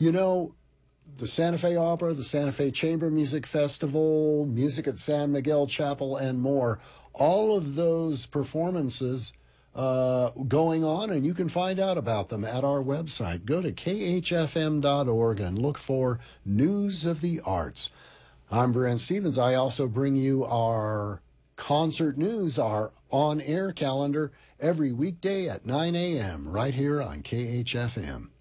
You know, the Santa Fe Opera, the Santa Fe Chamber Music Festival, music at San Miguel Chapel, and more. All of those performances going on, and you can find out about them at our website. Go to khfm.org and look for News of the Arts. I'm Brent Stevens. I also bring you our concert news, our on-air calendar, every weekday at 9 a.m. right here on KHFM.